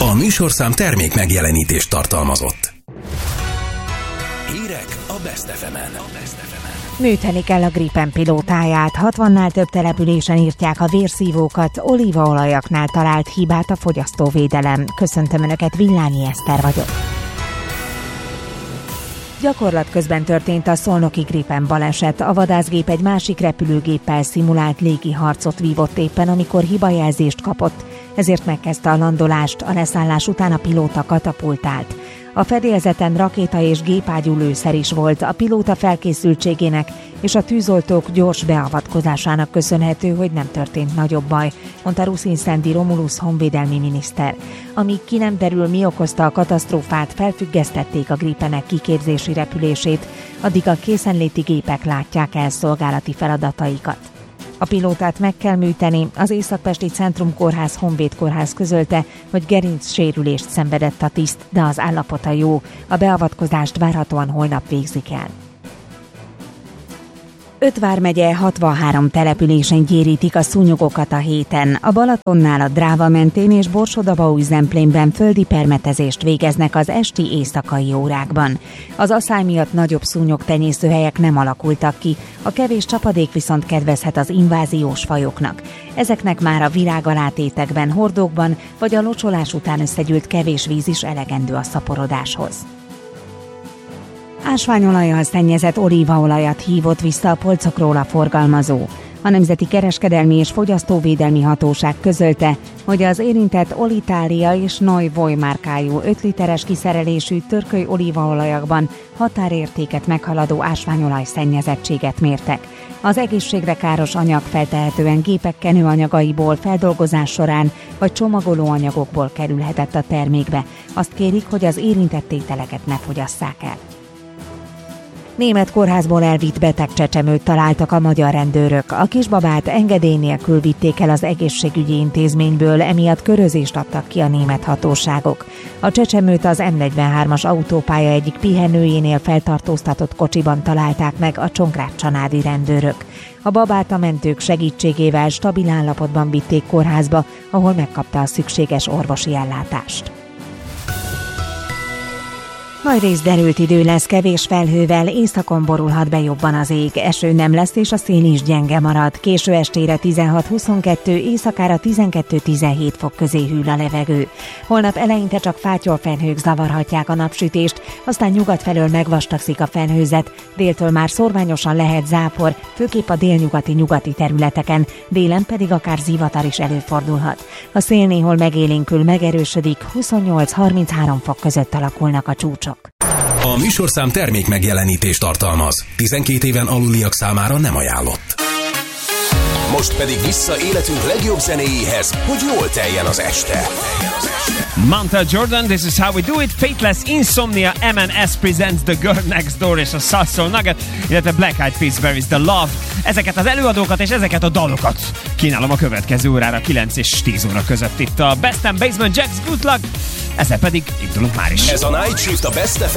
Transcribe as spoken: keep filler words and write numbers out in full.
A műsorszám termék megjelenítést tartalmazott. Hírek a Best ef emen. Műteni kell a Gripen pilótáját. hatvannál több településen írtják a vérszívókat, olívaolajaknál talált hibát a fogyasztóvédelem. Köszöntöm Önöket, Villányi Eszter vagyok. Gyakorlat közben történt a szolnoki Gripen baleset. A vadászgép egy másik repülőgéppel szimulált légi harcot vívott éppen, amikor hibajelzést kapott, ezért megkezdte a landolást, a leszállás után a pilóta katapultált. A fedélzeten rakéta és gépágyú lőszer is volt. A pilóta felkészültségének és a tűzoltók gyors beavatkozásának köszönhető, hogy nem történt nagyobb baj, mondta Ruszinszendi Romulus honvédelmi miniszter. Amíg ki nem derül, mi okozta a katasztrófát, felfüggesztették a Gripenek kiképzési repülését, addig a készenléti gépek látják el szolgálati feladataikat. A pilótát meg kell műteni, az Északpesti Centrum Kórház Honvéd Kórház közölte, hogy gerincsérülést szenvedett a tiszt, de az állapota jó. A beavatkozást várhatóan holnap végzik el. Öt vármegye hatvanhárom településen gyérítik a szúnyogokat a héten. A Balatonnál, a Dráva mentén és Borsod-Abaúj-Zemplénben földi permetezést végeznek az esti éjszakai órákban. Az aszály miatt nagyobb szúnyogtenyészőhelyek nem alakultak ki, a kevés csapadék viszont kedvezhet az inváziós fajoknak. Ezeknek már a virágalátétekben, hordókban vagy a locsolás után összegyűlt kevés víz is elegendő a szaporodáshoz. Ásványolajjal szennyezett olívaolajat hívott vissza a polcokról a forgalmazó. A Nemzeti Kereskedelmi és Fogyasztóvédelmi Hatóság közölte, hogy az érintett Olitália és Neuvoy márkájú öt literes kiszerelésű törköly olívaolajakban határértéket meghaladó ásványolaj szennyezettséget mértek. Az egészségre káros anyag feltehetően gépek kenőanyagaiból, feldolgozás során vagy csomagolóanyagokból kerülhetett a termékbe. Azt kérik, hogy az érintett tételeket ne fogyasszák el. Német kórházból elvitt beteg csecsemőt találtak a magyar rendőrök. A kisbabát engedély nélkül vitték el az egészségügyi intézményből, emiatt körözést adtak ki a német hatóságok. A csecsemőt az M negyvenhármas autópálya egyik pihenőjénél feltartóztatott kocsiban találták meg a csongrád-csanádi rendőrök. A babát a mentők segítségével stabil állapotban vitték kórházba, ahol megkapta a szükséges orvosi ellátást. Nagyrészt derült idő lesz, kevés felhővel, északon borulhat be jobban az ég, eső nem lesz és a szél is gyenge marad. Késő estére tizenhat-huszonkettő, éjszakára tizenkettő-tizenhét fok közé hűl a levegő. Holnap eleinte csak fátyolfelhők zavarhatják a napsütést, aztán nyugat felől megvastagszik a felhőzet, déltől már szórványosan lehet zápor, főképp a délnyugati nyugati területeken, délen pedig akár zivatar is előfordulhat. A szél néhol megélénkül, megerősödik, huszonnyolc-harminchárom fok között alakulnak a csúcsok. A műsorszám termék megjelenítést tartalmaz. tizenkét éven aluliak számára nem ajánlott. Most pedig vissza életünk legjobb zenéjéhez, hogy jól teljen az este. Manta Jordan, this is how we do it. Fateless Insomnia, M and S presents The Girl Next Door és a Soul Nugget, illetve Black Eyed Peas, Where is the Love. Ezeket az előadókat és ezeket a dalokat kínálom a következő órára kilenc és tíz óra között itt a Best and Basement Jack's Good Luck. Ezzel pedig indulunk már is. Ez a Night Shift a Best ef